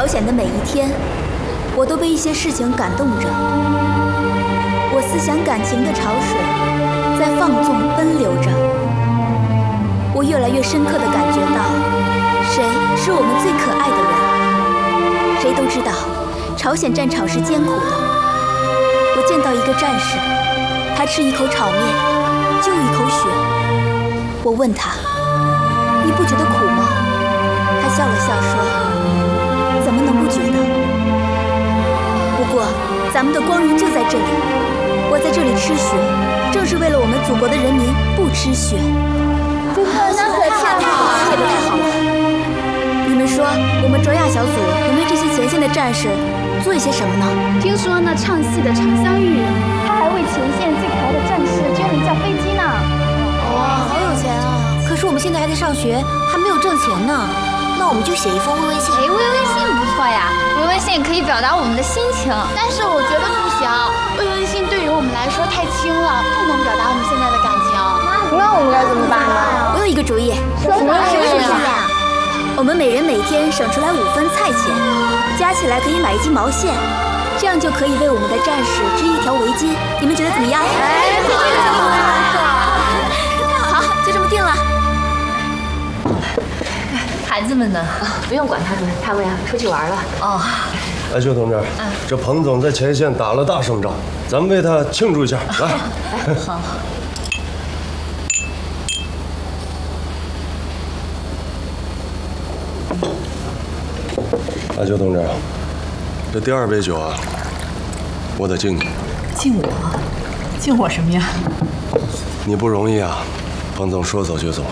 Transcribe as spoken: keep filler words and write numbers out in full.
朝鲜的每一天，我都被一些事情感动着。我思想感情的潮水在放纵奔流着。我越来越深刻地感觉到，谁是我们最可爱的人。谁都知道，朝鲜战场是艰苦的。我见到一个战士，他吃一口炒面，就一口血。我问他：“你不觉得苦吗？”他笑了笑说：“怎么能不觉得？不过，咱们的光荣就在这里。我在这里吃血，正是为了我们祖国的人民不吃血。” 那可太好了， 写得太好了！你们说，我们卓雅小组能为这些前线的战士做一些什么呢？ 听说那唱戏的常香玉，她还为前线最可爱的战士捐了一架飞机呢。 哇，好有钱啊！可是我们现在还在上学，还没有挣钱呢。那我们就写一封微微信。 哎，微微信不错呀，微微信可以表达我们的心情。但是我觉得不行，微微信对于我们来说太轻了，不能表达我们现在的感情。那我们该怎么办呢？ 我有一个主意。 什么主意啊？ 我们每人每天省出来五分菜钱，加起来可以买一斤毛线，这样就可以为我们的战士织一条围巾。你们觉得怎么样？ 哎，这个好，就这么定了。 孩子们呢？ 不用管他们，他们呀出去玩了。 哦， 艾秀同志，嗯，这彭总在前线打了大胜仗，咱们为他庆祝一下，来。 好。 艾秀同志，这第二杯酒啊，我得敬你。 敬我？敬我什么呀？ 你不容易啊，彭总说走就走，